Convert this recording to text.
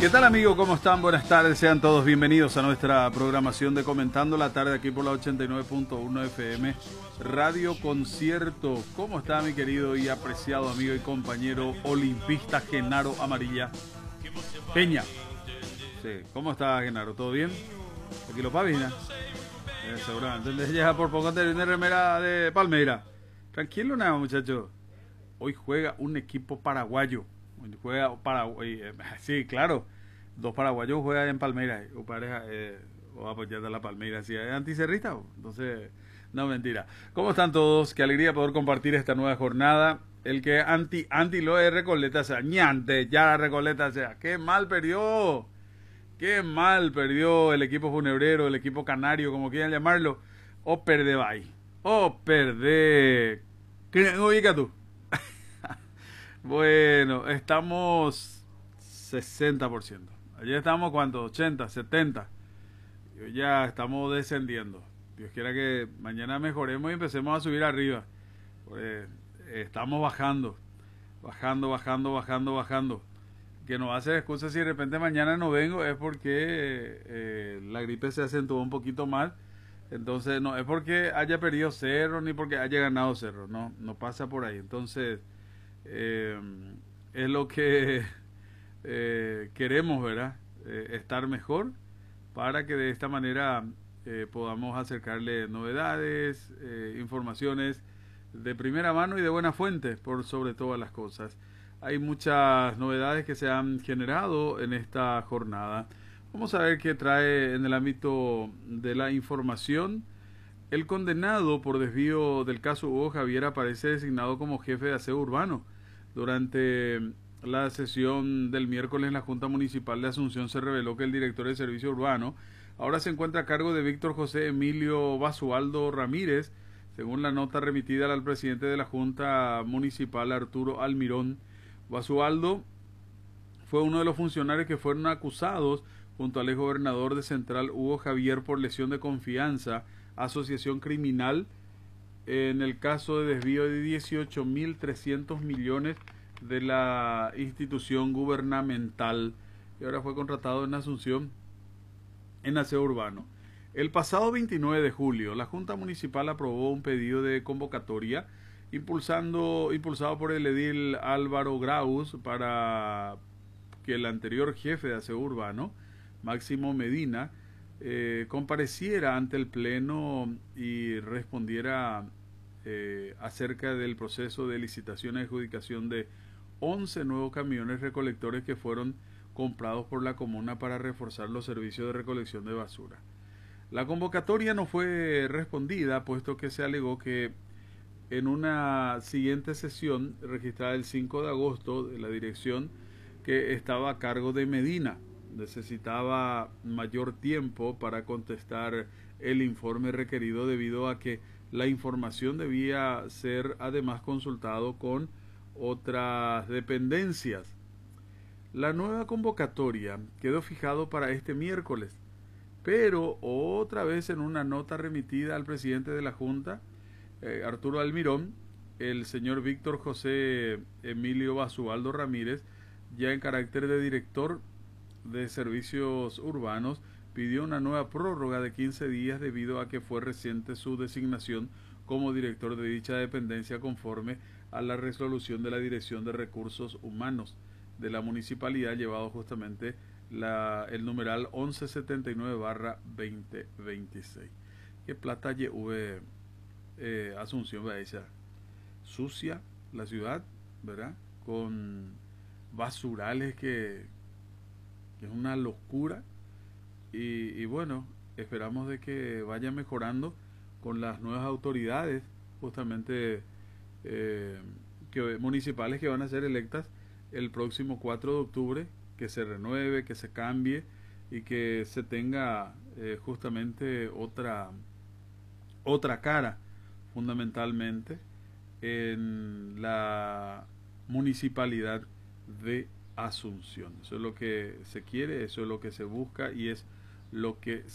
¿Qué tal, amigos? ¿Cómo están? Buenas tardes, sean todos bienvenidos a nuestra programación de Comentando la Tarde aquí por la 89.1 FM Radio Concierto. ¿Cómo está, mi querido y apreciado amigo y compañero olimpista Genaro Amarilla Peña? Sí, ¿cómo está, Genaro? ¿Todo bien? Aquí lo pavina. Seguramente. Entonces ya por poco te viene remera de Palmeira. Tranquilo nada, muchachos. Hoy juega un equipo paraguayo. Juega Paraguay. Sí, claro. Dos paraguayos juegan en Palmeiras. O pareja, o apoyar a la Palmeiras. Si es anticerrista, entonces, no, mentira. ¿Cómo están todos? Qué alegría poder compartir esta nueva jornada. El que anti lo de Recoleta sea, ñante, ya Recoleta sea. Qué mal perdió. Qué mal perdió el equipo funebrero, el equipo canario, como quieran llamarlo. O perde, bye. O perde. ¿Qué ubica tú? Bueno, estamos 60%. Ayer estábamos, ¿cuánto? 80, 70. Y hoy ya estamos descendiendo. Dios quiera que mañana mejoremos y empecemos a subir arriba. Pues, estamos bajando. Bajando. Que no va a ser excusa si de repente mañana no vengo, es porque la gripe se acentuó un poquito más. Entonces, no es porque haya perdido Cerro ni porque haya ganado Cerro. No pasa por ahí. Entonces, es lo que queremos, ¿verdad? Estar mejor para que de esta manera podamos acercarle novedades, informaciones de primera mano y de buena fuente, por sobre todas las cosas. Hay muchas novedades que se han generado en esta jornada. Vamos a ver qué trae en el ámbito de la información. El condenado por desvío del caso Hugo Javier aparece designado como jefe de aseo urbano. Durante la sesión del miércoles en la Junta Municipal de Asunción se reveló que el director de Servicio Urbano ahora se encuentra a cargo de Víctor José Emilio Basualdo Ramírez, según la nota remitida al presidente de la Junta Municipal, Arturo Almirón. Basualdo fue uno de los funcionarios que fueron acusados junto al exgobernador de Central, Hugo Javier, por lesión de confianza, asociación criminal, en el caso de desvío de 18.300 millones de la institución gubernamental, y ahora fue contratado en Asunción en aseo urbano. El pasado 29 de julio, la Junta Municipal aprobó un pedido de convocatoria impulsado por el edil Álvaro Graus para que el anterior jefe de aseo urbano, Máximo Medina, compareciera ante el Pleno y respondiera acerca del proceso de licitación y adjudicación de 11 nuevos camiones recolectores que fueron comprados por la comuna para reforzar los servicios de recolección de basura. La convocatoria no fue respondida, puesto que se alegó que en una siguiente sesión registrada el 5 de agosto de la dirección que estaba a cargo de Medina necesitaba mayor tiempo para contestar el informe requerido, debido a que la información debía ser además consultado con otras dependencias. La nueva convocatoria quedó fijado para este miércoles, pero otra vez en una nota remitida al presidente de la Junta, Arturo Almirón, el señor Víctor José Emilio Basualdo Ramírez, ya en carácter de director de servicios urbanos, pidió una nueva prórroga de 15 días debido a que fue reciente su designación como director de dicha dependencia, conforme a la resolución de la Dirección de Recursos Humanos de la municipalidad, llevado justamente el numeral 1179/2026. ¿Qué plata lleve Asunción, esa sucia la ciudad, ¿verdad? Con basurales que es una locura, y bueno, esperamos de que vaya mejorando con las nuevas autoridades justamente municipales que van a ser electas el próximo 4 de octubre, que se renueve, que se cambie y que se tenga justamente otra cara, fundamentalmente en la municipalidad de Asunción. Eso es lo que se quiere, eso es lo que se busca y es lo que